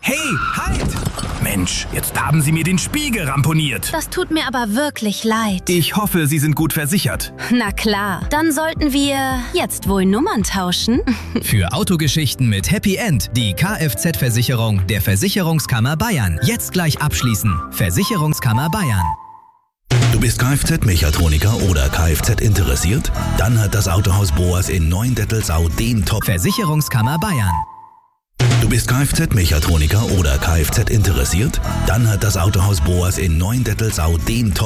Hey, halt! Mensch, jetzt haben Sie mir den Spiegel ramponiert. Das tut mir aber wirklich leid. Ich hoffe, Sie sind gut versichert. Na klar, dann sollten wir jetzt wohl Nummern tauschen. Für Autogeschichten mit Happy End die Kfz-Versicherung der Versicherungskammer Bayern. Jetzt gleich abschließen. Versicherungskammer Bayern. Du bist Kfz-Mechatroniker oder Kfz interessiert? Dann hat das Autohaus Boas in Neuendettelsau den Top. Versicherungskammer Bayern. Du bist Kfz-Mechatroniker oder Kfz interessiert? Dann hat das Autohaus Boas in Neuendettelsau den Top.